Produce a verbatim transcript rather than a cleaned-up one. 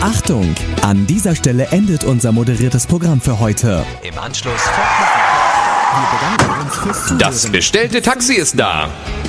Achtung! An dieser Stelle endet unser moderiertes Programm für heute. Im Anschluss folgt... Wir bedanken uns fürs Zuhören. Das bestellte Taxi ist da.